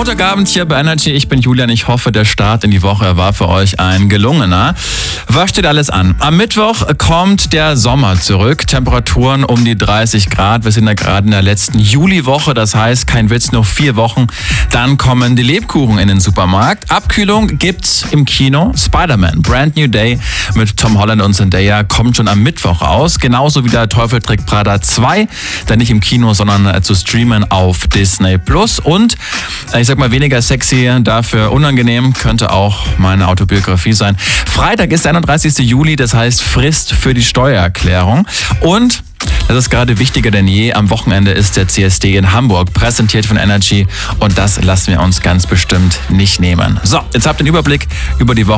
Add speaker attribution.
Speaker 1: Montagabend hier bei Energy. Ich bin Julian. Ich hoffe, der Start in die Woche war für euch ein gelungener. Was steht alles an? Am Mittwoch kommt der Sommer zurück. Temperaturen um die 30 Grad. Wir sind ja gerade in der letzten Juliwoche. Das heißt, kein Witz, noch 4 Wochen. Dann kommen die Lebkuchen in den Supermarkt. Abkühlung gibt's im Kino. Spider-Man, Brand New Day mit Tom Holland und Zendaya kommt schon am Mittwoch raus. Genauso wie der Teufel trägt Prada 2. Dann nicht im Kino, sondern zu streamen auf Disney+. Und ich sag mal, weniger sexy, dafür unangenehm, könnte auch meine Autobiografie sein. Freitag ist der 31. Juli, das heißt Frist für die Steuererklärung. Und das ist gerade wichtiger denn je. Am Wochenende ist der CSD in Hamburg, präsentiert von Energy. Und das lassen wir uns ganz bestimmt nicht nehmen. So, jetzt habt ihr einen Überblick über die Woche.